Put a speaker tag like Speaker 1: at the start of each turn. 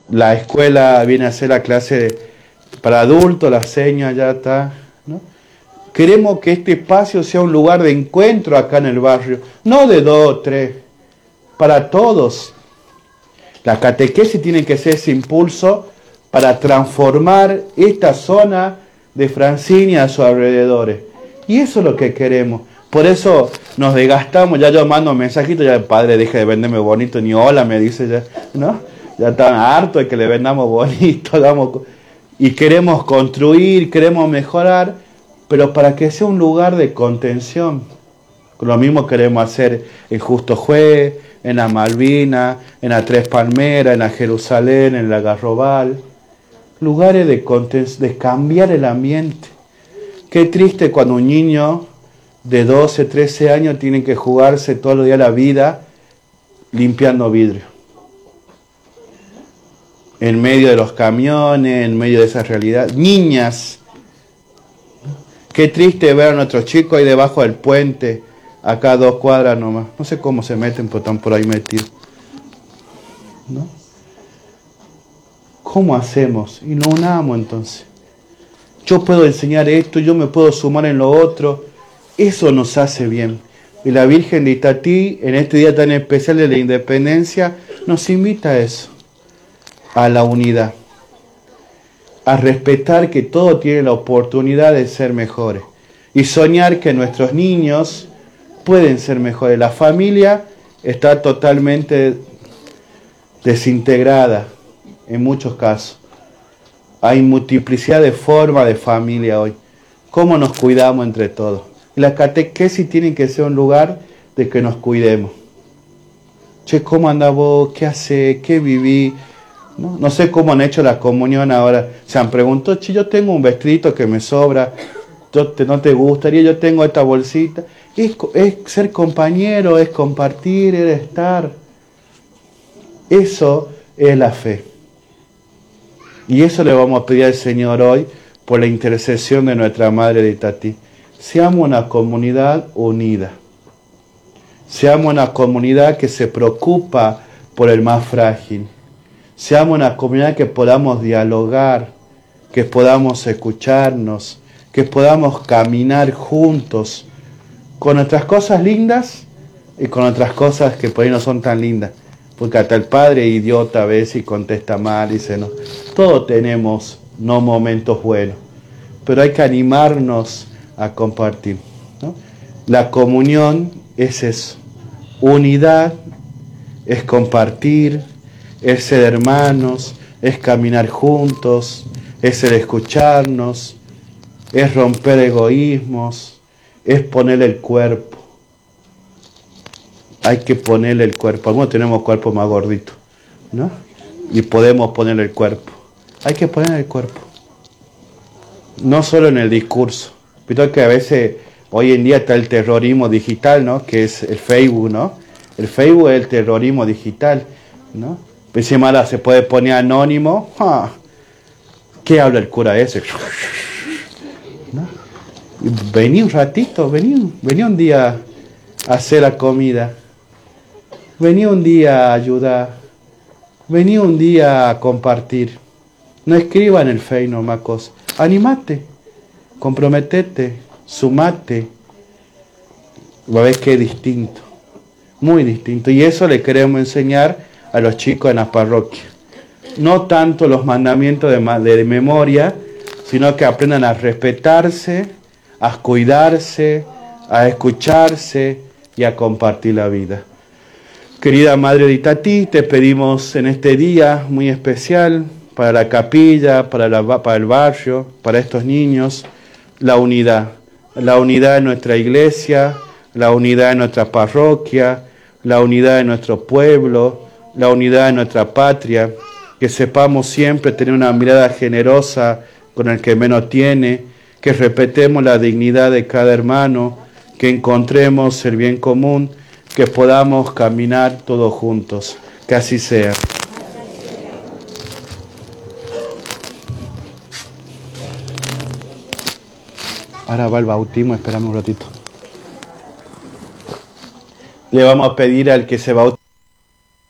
Speaker 1: La escuela viene a ser la clase para adultos, la seña ya está, ¿no? Queremos que este espacio sea un lugar de encuentro acá en el barrio, no de 2 o 3, para todos. La catequesis tiene que ser ese impulso para transformar esta zona de Francini a sus alrededores. Y eso es lo que queremos. Por eso nos desgastamos. Ya yo mando mensajitos, ya el padre deja de venderme bonito, ni hola me dice ya, ¿no? Ya están hartos de que le vendamos bonito, y queremos construir, queremos mejorar, pero para que sea un lugar de contención. Lo mismo queremos hacer en Justo Juez, en la Malvina, en la Tres Palmeras, en la Jerusalén, en la Garrobal. Lugares de cambiar el ambiente. Qué triste cuando un niño de 12, 13 años tiene que jugarse todos los días la vida limpiando vidrio. En medio de los camiones, en medio de esa realidad. Niñas. Qué triste ver a nuestros chicos ahí debajo del puente, acá a 2 cuadras nomás. No sé cómo se meten, pero están por ahí metidos, ¿no? ¿Cómo hacemos? Y nos unamos entonces. Yo puedo enseñar esto, yo me puedo sumar en lo otro. Eso nos hace bien. Y la Virgen de Itatí, en este día tan especial de la Independencia, nos invita a eso, a la unidad, a respetar que todos tienen la oportunidad de ser mejores y soñar que nuestros niños pueden ser mejores. La familia está totalmente desintegrada en muchos casos. Hay multiplicidad de formas de familia hoy. ¿Cómo nos cuidamos entre todos? La catequesis tiene que ser un lugar de que nos cuidemos. Che, ¿cómo andás vos? ¿Qué hacés? ¿Qué viví? No sé cómo han hecho la comunión ahora. Se han preguntado, che, yo tengo un vestidito que me sobra, ¿no te gustaría? Yo tengo esta bolsita. Es ser compañero, es compartir, es estar. Eso es la fe. Y eso le vamos a pedir al Señor hoy por la intercesión de nuestra Madre de Itatí. Seamos una comunidad unida. Seamos una comunidad que se preocupa por el más frágil. Seamos una comunidad que podamos dialogar, que podamos escucharnos, que podamos caminar juntos con nuestras cosas lindas y con otras cosas que por ahí no son tan lindas. Porque hasta el padre idiota a veces y contesta mal, dice no. Todos tenemos no momentos buenos, pero hay que animarnos a compartir, ¿no? La comunión es eso. Unidad es compartir, es ser hermanos, es caminar juntos, es el escucharnos, es romper egoísmos, es ponerle el cuerpo. Hay que ponerle el cuerpo. Algunos tenemos cuerpo más gordito, ¿no? Y podemos ponerle el cuerpo. Hay que ponerle el cuerpo. No solo en el discurso. Pero que a veces, hoy en día está el terrorismo digital, ¿no? Que es el Facebook, ¿no? El Facebook es el terrorismo digital, ¿no? Pues mala se puede poner anónimo. ¡Ah! ¿Qué habla el cura ese? ¿No? Vení un ratito, vení un día a hacer la comida. Vení un día a ayudar. Vení un día a compartir. No escriba en el Facebook nomás cosas. Animate, comprometete, sumate. Va a ver que es distinto. Muy distinto. Y eso le queremos enseñar a los chicos en las parroquias. No tanto los mandamientos de memoria, sino que aprendan a respetarse, a cuidarse, a escucharse y a compartir la vida. Querida Madre de Itatí, te pedimos en este día muy especial para la capilla, para el barrio, para estos niños, la unidad en nuestra iglesia, la unidad en nuestra parroquia, la unidad en nuestro pueblo, la unidad en nuestra patria, que sepamos siempre tener una mirada generosa con el que menos tiene, que respetemos la dignidad de cada hermano, que encontremos el bien común, que podamos caminar todos juntos. Que así sea. Ahora va el bautismo, esperamos un ratito. Le vamos a pedir al que se bautice